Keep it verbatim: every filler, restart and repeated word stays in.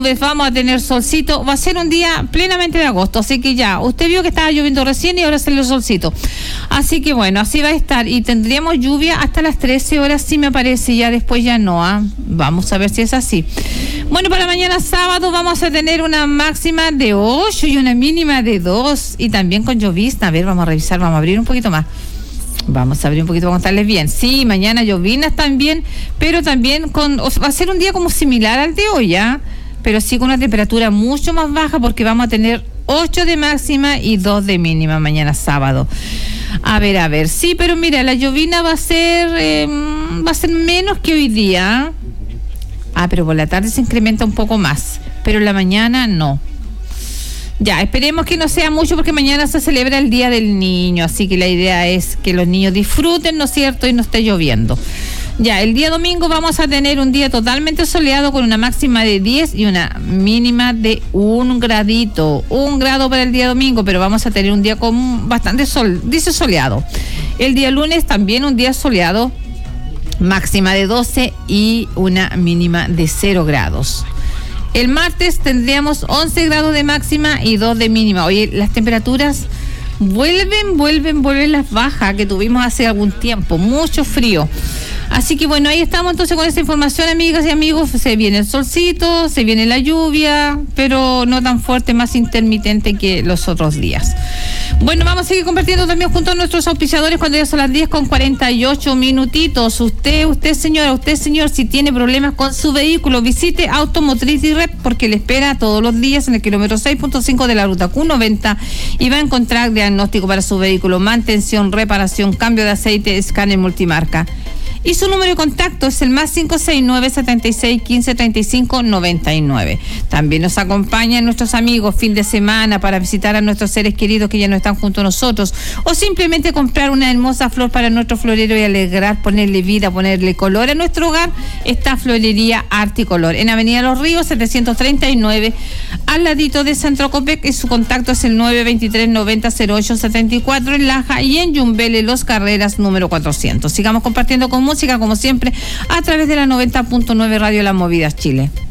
Vamos a tener solcito, va a ser un día plenamente de agosto, así que ya, usted vio que estaba lloviendo recién y ahora salió solcito, así que bueno, así va a estar y tendríamos lluvia hasta las trece horas, sí me parece, ya después ya no, ¿eh? Vamos a ver si es así. Bueno, para mañana sábado vamos a tener una máxima de ocho y una mínima de dos y también con llovizna. A ver, vamos a revisar, vamos a abrir un poquito más. Vamos a abrir un poquito para contarles bien. Sí, mañana llovinas también, pero también con, va a ser un día como similar al de hoy, ¿ya? Pero sí con una temperatura mucho más baja porque vamos a tener ocho de máxima y dos de mínima mañana sábado. A ver, a ver, sí, pero mira, la llovina va a ser eh, va a ser menos que hoy día. Ah, pero por la tarde se incrementa un poco más, pero en la mañana no. Ya, esperemos que no sea mucho porque mañana se celebra el Día del Niño, así que la idea es que los niños disfruten, ¿no es cierto? Y no esté lloviendo. Ya, el día domingo vamos a tener un día totalmente soleado con una máxima de diez y una mínima de un gradito. Un grado para el día domingo, pero vamos a tener un día con bastante sol, dice soleado. El día lunes también un día soleado, máxima de doce y una mínima de cero grados. El martes tendríamos once grados de máxima y dos de mínima. Oye, las temperaturas vuelven, vuelven, vuelven las bajas que tuvimos hace algún tiempo. Mucho frío. Así que bueno, ahí estamos entonces con esta información, amigas y amigos. Se viene el solcito, se viene la lluvia, pero no tan fuerte, más intermitente que los otros días. Bueno, vamos a seguir compartiendo también junto a nuestros auspiciadores cuando ya son las diez con cuarenta y ocho minutitos. Usted, usted señora, usted señor, si tiene problemas con su vehículo, visite Automotriz y Rep porque le espera todos los días en el kilómetro seis punto cinco de la ruta Q noventa y va a encontrar diagnóstico para su vehículo, mantención, reparación, cambio de aceite, escáner multimarca. Y su número de contacto es el más cinco seis nueve, setenta y seis, quince, treinta y cinco, noventa y nueve. También nos acompañan nuestros amigos fin de semana para visitar a nuestros seres queridos que ya no están junto a nosotros o simplemente comprar una hermosa flor para nuestro florero y alegrar, ponerle vida, ponerle color a nuestro hogar. Está Florería Articolor en Avenida Los Ríos setecientos treinta y nueve al ladito de Centro Copec y su contacto es el nueve veintitrés, noventa, cero ocho, setenta y cuatro en Laja y en Yumbele Los Carreras número cuatrocientos. Sigamos compartiendo con música como siempre a través de la noventa punto nueve Radio Las Movidas Chile.